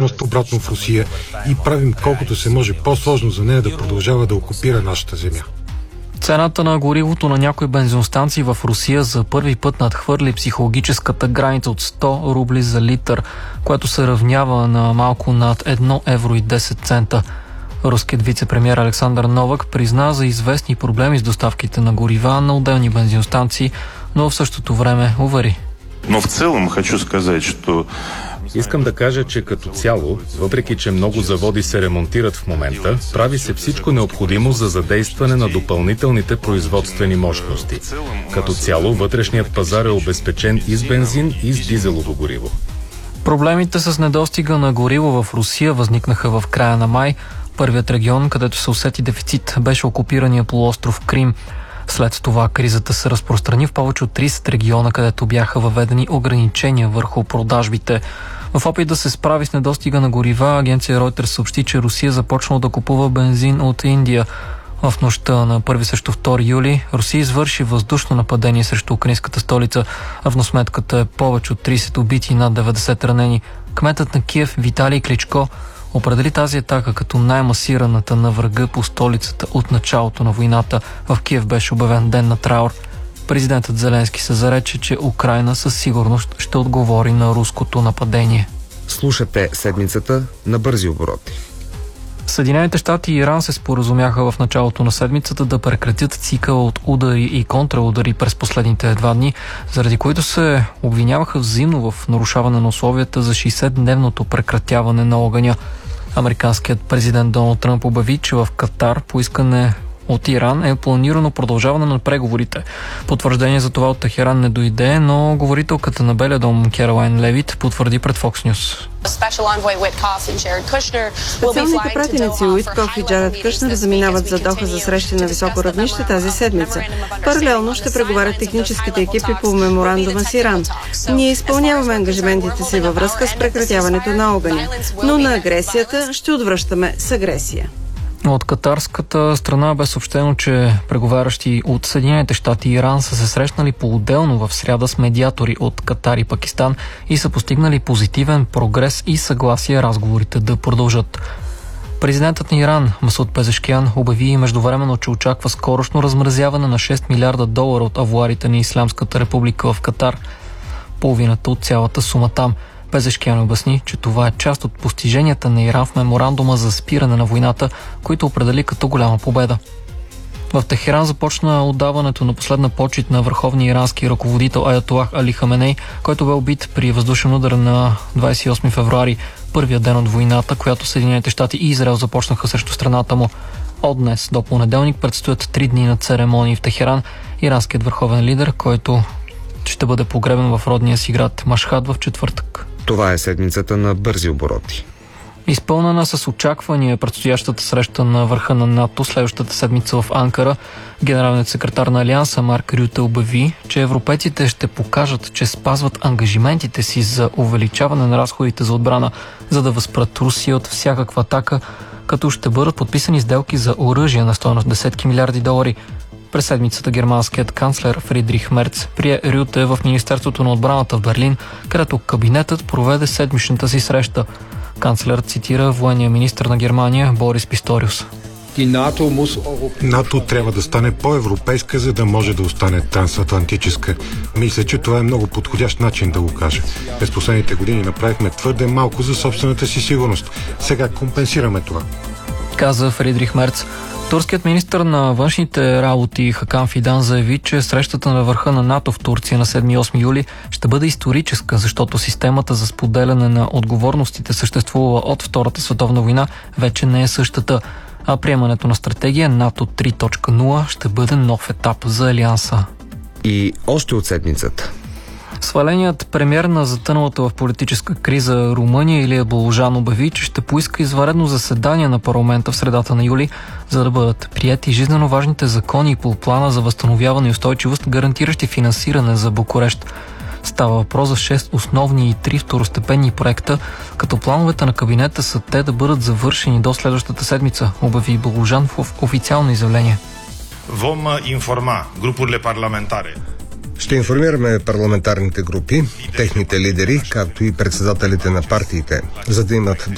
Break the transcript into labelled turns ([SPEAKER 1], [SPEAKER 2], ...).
[SPEAKER 1] промишленост обратно в Русия и правим колкото се може по-сложно за нея да продължава да окупира нашата земя.
[SPEAKER 2] Цената на горивото на някои бензиностанции в Русия за първи път надхвърли психологическата граница от 100 рубли за литър, което се равнява на малко над 1 евро и 10 цента. Руският вице-премиер Александър Новак призна за известни проблеми с доставките на горива на отделни бензиностанции, но в същото време увери.
[SPEAKER 3] Но в целом хочу сказать, что...
[SPEAKER 4] Искам да кажа, че като цяло, въпреки че много заводи се ремонтират в момента, прави се всичко необходимо за задействане на допълнителните производствени мощности. Като цяло, вътрешният пазар е обезпечен и с бензин, и с дизелово гориво.
[SPEAKER 2] Проблемите с недостига на гориво в Русия възникнаха в края на май. Първият регион, където се усети дефицит, беше окупирания полуостров Крим. След това кризата се разпространи в повече от 30 региона, където бяха въведени ограничения върху продажбите. В опит да се справи с недостига на горива, агенция Reuters съобщи, че Русия започнала да купува бензин от Индия. В нощта на 1 срещу 2 юли Русия извърши въздушно нападение срещу украинската столица. Равносметката е повече от 30 убити и над 90 ранени. Кметът на Киев Виталий Кличко определи тази атака като най-масираната на врага по столицата от началото на войната. В Киев беше обявен ден на траур. Президентът Зеленски се зарече, че Украйна със сигурност ще отговори на руското нападение.
[SPEAKER 5] Слушате седмицата на бързи обороти.
[SPEAKER 2] Съединените щати и Иран се споразумяха в началото на седмицата да прекратят цикъла от удари и контраудари през последните 2 дни, заради които се обвиняваха взаимно в нарушаване на условията за 60-дневното прекратяване на огъня. Американският президент Доналд Тръмп обяви, че в Катар по искане от Иран е планирано продължаване на преговорите. Потвърждение за това от Техеран не дойде, но говорителката на Белия дом Керолайн Левит потвърди пред Fox News.
[SPEAKER 6] Специалните пратеници Уиткоф и Джаред Кушнер заминават за Доха за срещи на високо равнище тази седмица. Паралелно ще преговарят техническите екипи по меморандума с Иран. Ние изпълняваме ангажиментите си във връзка с прекратяването на огъня, но на агресията ще отвръщаме с агресия.
[SPEAKER 2] От катарската страна бе съобщено, че преговарящи от Съединените щати и Иран са се срещнали по-отделно в сряда с медиатори от Катар и Пакистан и са постигнали позитивен прогрес и съгласие разговорите да продължат. Президентът на Иран Масуд Пезешкиян обяви междувременно, че очаква скорошно размразяване на $6 милиарда от авуарите на Ислямската република в Катар. Половината от цялата сума там. Пезешкиян обясни, че това е част от постиженията на Иран в меморандума за спиране на войната, които определи като голяма победа. В Техеран започна отдаването на последна почит на върховния ирански ръководител Аятолах Али Хаменей, който бе убит при въздушен удар на 28 февруари, първия ден от войната, която Съединените щати и Израел започнаха срещу страната му. От днес до понеделник предстоят 3 дни на церемонии в Техеран. Иранският върховен лидер, който ще бъде погребен в родния си град Машхад в четвъртък.
[SPEAKER 5] Това е седмицата на бързи обороти.
[SPEAKER 2] Изпълнена с очаквания предстоящата среща на върха на НАТО следващата седмица в Анкара, генералният секретар на Алианса Марк Рюте обяви, че европейците ще покажат, че спазват ангажиментите си за увеличаване на разходите за отбрана, за да възпрат Русия от всякаква атака, като ще бъдат подписани сделки за оръжие на стойност десетки милиарди долари. През седмицата германският канцлер Фридрих Мерц прие Рюте в Министерството на отбраната в Берлин, където кабинетът проведе седмичната си среща. Канцлерът цитира военния министър на Германия Борис Писториус.
[SPEAKER 1] НАТО трябва да стане по-европейска, за да може да остане трансатлантическа. Мисля, че това е много подходящ начин да го кажа. През последните години направихме твърде малко за собствената си сигурност. Сега компенсираме това,
[SPEAKER 2] каза Фридрих Мерц. Турският министър на външните работи Хакан Фидан заяви, че срещата на върха на НАТО в Турция на 7 и 8 юли ще бъде историческа, защото системата за споделяне на отговорностите, съществува от Втората световна война, вече не е същата, а приемането на стратегия НАТО 3.0 ще бъде нов етап за Алианса.
[SPEAKER 5] И още от седмицата.
[SPEAKER 2] Сваленият премиер на затъналата в политическа криза Румъния Илия Боложан обяви, че ще поиска извънредно заседание на парламента в средата на юли, за да бъдат приети жизнено важните закони по плана за възстановяване и устойчивост, гарантиращи финансиране за Букурещ. Става въпрос за 6 основни и 3 второстепенни проекта, като плановете на кабинета са те да бъдат завършени до следващата седмица, обяви Боложан в официално изявление.
[SPEAKER 7] Ще информираме парламентарните групи, техните лидери, както и председателите на партиите, за да имат